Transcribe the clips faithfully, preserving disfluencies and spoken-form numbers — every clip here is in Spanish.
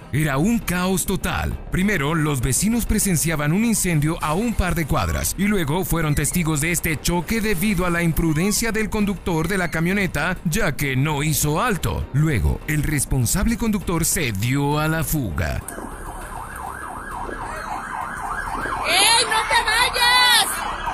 Era un caos total. Primero, los vecinos presenciaban un incendio a un par de cuadras y luego fueron testigos de este choque debido a la imprudencia del conductor de la camioneta, ya que no hizo alto. Luego, el responsable conductor se dio a la fuga. ¡Ey, no te vayas!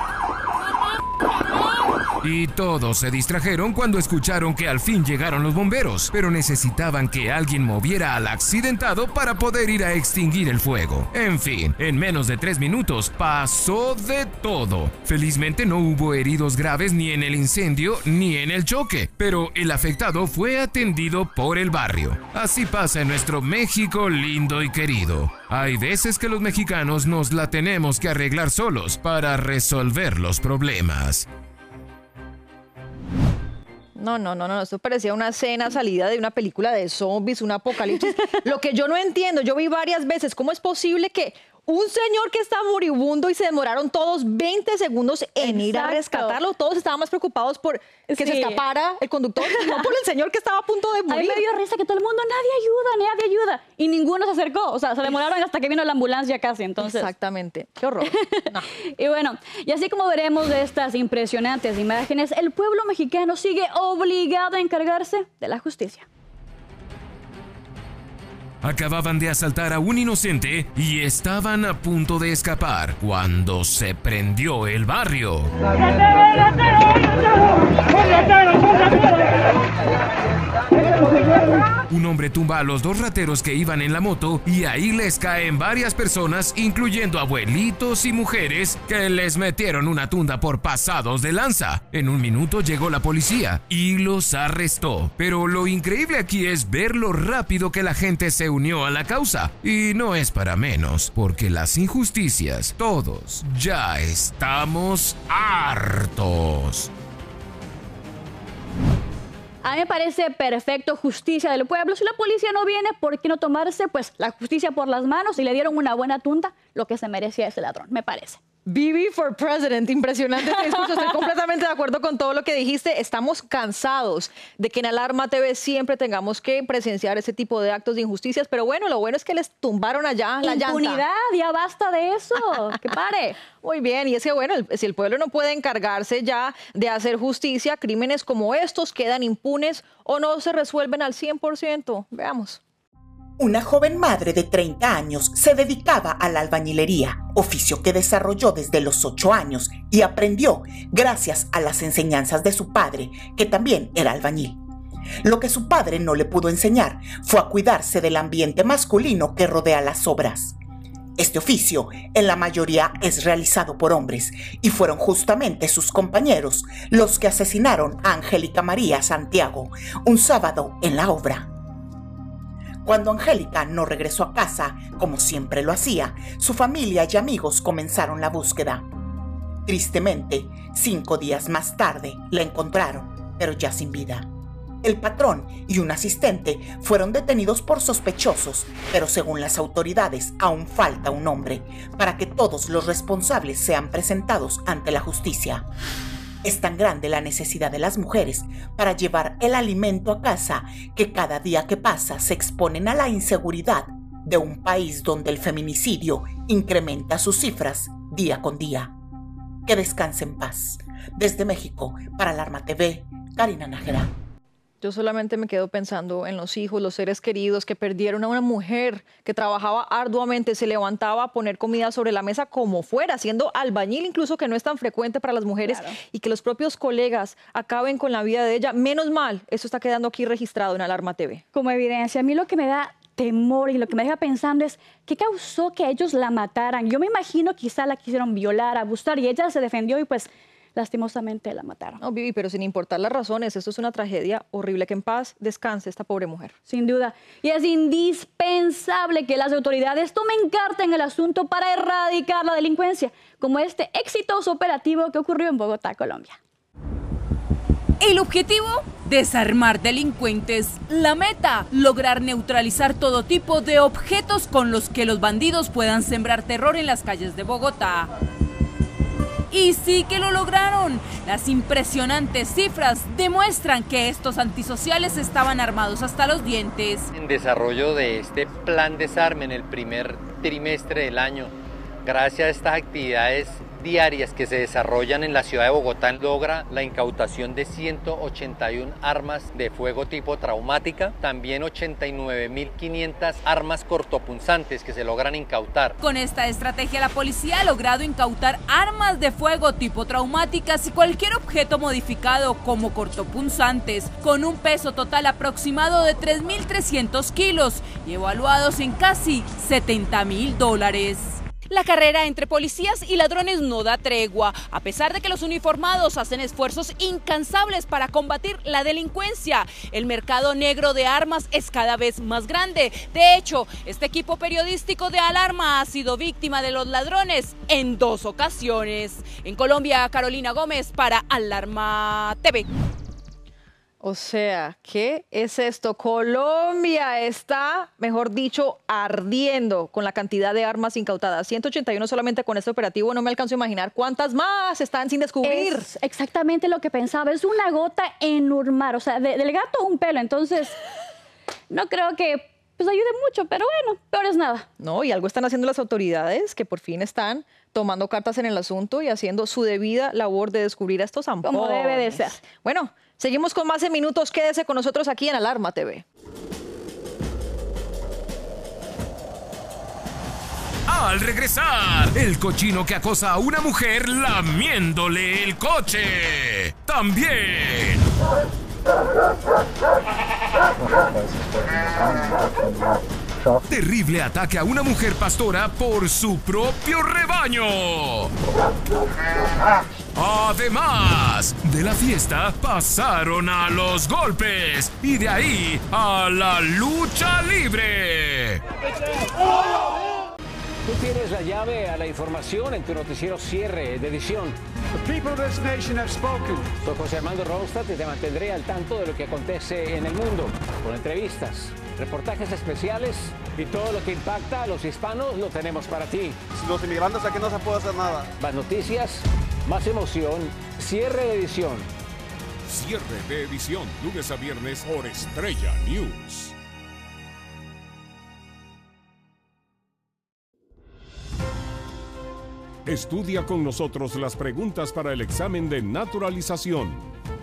Y todos se distrajeron cuando escucharon que al fin llegaron los bomberos, pero necesitaban que alguien moviera al accidentado para poder ir a extinguir el fuego. En fin, en menos de tres minutos pasó de todo. Felizmente no hubo heridos graves ni en el incendio ni en el choque, pero el afectado fue atendido por el barrio. Así pasa en nuestro México lindo y querido. Hay veces que los mexicanos nos la tenemos que arreglar solos para resolver los problemas. No, no, no, no, esto parecía una escena salida de una película de zombies, un apocalipsis. Lo que yo no entiendo, yo vi varias veces, ¿cómo es posible que un señor que está moribundo y se demoraron todos veinte segundos en ir a rescatarlo? Todos estaban más preocupados por que sí. se escapara el conductor, no por el señor que estaba a punto de morir. A mí me dio risa que todo el mundo, nadie ayuda, nadie ayuda. Y ninguno se acercó, o sea, se demoraron hasta que vino la ambulancia casi, entonces. Exactamente, qué horror. No. Y bueno, y así como veremos de estas impresionantes imágenes, el pueblo mexicano sigue obligado a encargarse de la justicia. Acababan de asaltar a un inocente y estaban a punto de escapar cuando se prendió el barrio. Un hombre tumba a los dos rateros que iban en la moto y ahí les caen varias personas, incluyendo abuelitos y mujeres, que les metieron una tunda por pasados de lanza. En un minuto llegó la policía y los arrestó. Pero lo increíble aquí es ver lo rápido que la gente se unió a la causa. Y no es para menos, porque las injusticias, todos ya estamos hartos. A mí me parece perfecto, justicia del pueblo. Si la policía no viene, ¿por qué no tomarse pues la justicia por las manos? Y le dieron una buena tunda, lo que se merecía ese ladrón, me parece. Bibi for President, impresionante este discurso, estoy completamente de acuerdo con todo lo que dijiste. Estamos cansados de que en Alarma T V siempre tengamos que presenciar ese tipo de actos de injusticias, pero bueno, lo bueno es que les tumbaron allá la llanta. Impunidad, ya basta de eso, que pare. Muy bien, y es que bueno, el, si el pueblo no puede encargarse ya de hacer justicia, crímenes como estos quedan impunes o no se resuelven al cien por ciento. Veamos. Una joven madre de treinta años se dedicaba a la albañilería, oficio que desarrolló desde los ocho años y aprendió gracias a las enseñanzas de su padre, que también era albañil. Lo que su padre no le pudo enseñar fue a cuidarse del ambiente masculino que rodea las obras. Este oficio, en la mayoría, es realizado por hombres, y fueron justamente sus compañeros los que asesinaron a Angélica María Santiago un sábado en la obra. Cuando Angélica no regresó a casa, como siempre lo hacía, su familia y amigos comenzaron la búsqueda. Tristemente, cinco días más tarde, la encontraron, pero ya sin vida. El patrón y un asistente fueron detenidos por sospechosos, pero según las autoridades, aún falta un hombre para que todos los responsables sean presentados ante la justicia. Es tan grande la necesidad de las mujeres para llevar el alimento a casa que cada día que pasa se exponen a la inseguridad de un país donde el feminicidio incrementa sus cifras día con día. Que descanse en paz. Desde México, para Alarma T V, Karina Nájera. Yo solamente me quedo pensando en los hijos, los seres queridos que perdieron a una mujer que trabajaba arduamente, se levantaba a poner comida sobre la mesa como fuera, siendo albañil incluso, que no es tan frecuente para las mujeres, claro. Y que los propios colegas acaben con la vida de ella. Menos mal, eso está quedando aquí registrado en Alarma T V. Como evidencia, a mí lo que me da temor y lo que me deja pensando es ¿qué causó que ellos la mataran? Yo me imagino quizá la quisieron violar, abusar y ella se defendió y pues lastimosamente la mataron. No, Vivi, pero sin importar las razones, esto es una tragedia horrible. Que en paz descanse esta pobre mujer. Sin duda. Y es indispensable que las autoridades tomen carta en el asunto para erradicar la delincuencia, como este exitoso operativo que ocurrió en Bogotá, Colombia. El objetivo, desarmar delincuentes. La meta, lograr neutralizar todo tipo de objetos con los que los bandidos puedan sembrar terror en las calles de Bogotá. Y sí que lo lograron. Las impresionantes cifras demuestran que estos antisociales estaban armados hasta los dientes. En desarrollo de este plan desarme en el primer trimestre del año. Gracias a estas actividades diarias que se desarrollan en la ciudad de Bogotá, logra la incautación de ciento ochenta y una armas de fuego tipo traumática, también ochenta y nueve mil quinientas armas cortopunzantes que se logran incautar. Con esta estrategia la policía ha logrado incautar armas de fuego tipo traumáticas y cualquier objeto modificado como cortopunzantes, con un peso total aproximado de tres mil trescientos kilos y evaluados en casi setenta mil dólares. La carrera entre policías y ladrones no da tregua, a pesar de que los uniformados hacen esfuerzos incansables para combatir la delincuencia. El mercado negro de armas es cada vez más grande. De hecho, este equipo periodístico de Alarma ha sido víctima de los ladrones en dos ocasiones. En Colombia, Carolina Gómez para Alarma T V. O sea, ¿qué es esto? Colombia está, mejor dicho, ardiendo con la cantidad de armas incautadas. ciento ochenta y uno solamente con este operativo, no me alcanzo a imaginar cuántas más están sin descubrir. Es exactamente lo que pensaba, es una gota en un mar, o sea, de, del gato un pelo, entonces no creo que pues ayude mucho, pero bueno, peor es nada. No, y algo están haciendo las autoridades que por fin están tomando cartas en el asunto y haciendo su debida labor de descubrir a estos zampones. Como debe de ser. Bueno, seguimos con más en minutos. Quédese con nosotros aquí en Alarma T V. Al regresar, el cochino que acosa a una mujer lamiéndole el coche. También. Terrible ataque a una mujer pastora por su propio rebaño. Además, de la fiesta pasaron a los golpes y de ahí a la lucha libre. Tú tienes la llave a la información en tu noticiero cierre de edición. The people of this nation have spoken. Soy José Armando Ronstadt y te mantendré al tanto de lo que acontece en el mundo, con entrevistas, reportajes especiales y todo lo que impacta a los hispanos lo tenemos para ti. Los inmigrantes aquí no se puede hacer nada. Más noticias, más emoción, cierre de edición. Cierre de edición, lunes a viernes por Estrella News. Estudia con nosotros las preguntas para el examen de naturalización.